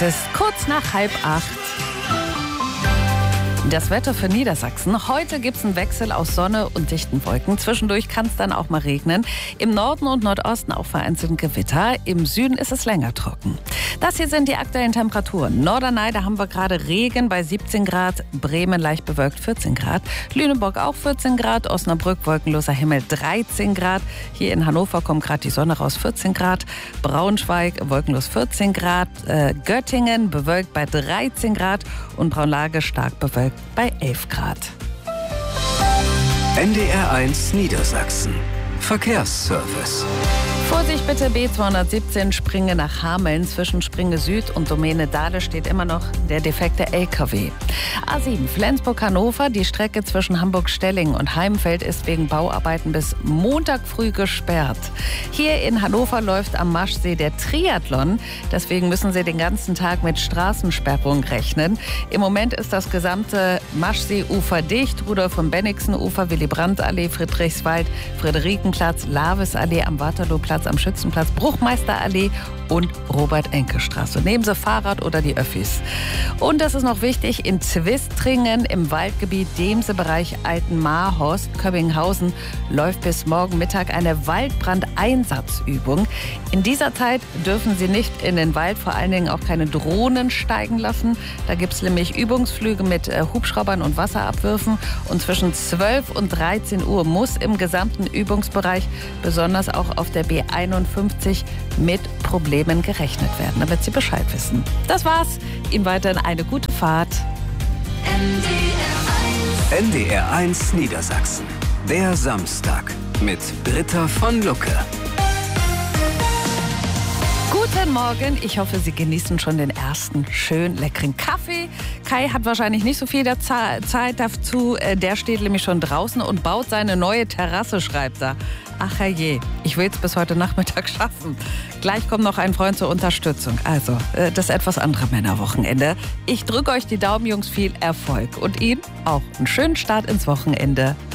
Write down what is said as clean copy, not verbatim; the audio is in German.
Es ist kurz nach 7:30. Das Wetter für Niedersachsen. Heute gibt es einen Wechsel aus Sonne und dichten Wolken. Zwischendurch kann es dann auch mal regnen. Im Norden und Nordosten auch vereinzelt Gewitter. Im Süden ist es länger trocken. Das hier sind die aktuellen Temperaturen. Norderney, da haben wir gerade Regen bei 17 Grad. Bremen leicht bewölkt 14 Grad. Lüneburg auch 14 Grad. Osnabrück wolkenloser Himmel 13 Grad. Hier in Hannover kommt gerade die Sonne raus 14 Grad. Braunschweig wolkenlos 14 Grad. Göttingen bewölkt bei 13 Grad. Und Braunlage stark bewölkt bei 11 Grad. NDR1 Niedersachsen. Verkehrsservice. Vorsicht bitte, B217 Springe nach Hameln. Zwischen Springe Süd und Domäne Dahle steht immer noch der defekte LKW. A7 Flensburg-Hannover. Die Strecke zwischen Hamburg-Stellingen und Heimfeld ist wegen Bauarbeiten bis Montag früh gesperrt. Hier in Hannover läuft am Maschsee der Triathlon. Deswegen müssen Sie den ganzen Tag mit Straßensperrung rechnen. Im Moment ist das gesamte Maschsee-Ufer dicht. Rudolf von Bennigsen-Ufer, Willy-Brandt-Allee, Friedrichswald, Friederikenplatz, Lavesallee am Waterlooplatz, am Schützenplatz, Bruchmeisterallee und Robert-Enke-Straße. Nehmen Sie Fahrrad oder die Öffis. Und das ist noch wichtig, in Zwistringen im Waldgebiet Demse-Bereich Altenmarhorst, Köbbinghausen, läuft bis morgen Mittag eine Waldbrandeinsatzübung. In dieser Zeit dürfen Sie nicht in den Wald, vor allen Dingen auch keine Drohnen steigen lassen. Da gibt es nämlich Übungsflüge mit Hubschraubern und Wasserabwürfen. Und zwischen 12 und 13 Uhr muss im gesamten Übungsbereich, besonders auch auf der B51, mit Problemen gerechnet werden, damit Sie Bescheid wissen. Das war's. Ihnen weiterhin eine gute Fahrt. NDR1 Niedersachsen. Der Samstag mit Britta von Lucke. Guten Morgen. Ich hoffe, Sie genießen schon den ersten schön leckeren Kaffee. Kai hat wahrscheinlich nicht so viel Zeit dazu. Der steht nämlich schon draußen und baut seine neue Terrasse, schreibt er. Ach herrje, ich will es bis heute Nachmittag schaffen. Gleich kommt noch ein Freund zur Unterstützung. Also, das etwas andere Männerwochenende. Ich drücke euch die Daumen, Jungs, viel Erfolg. Und Ihnen auch einen schönen Start ins Wochenende.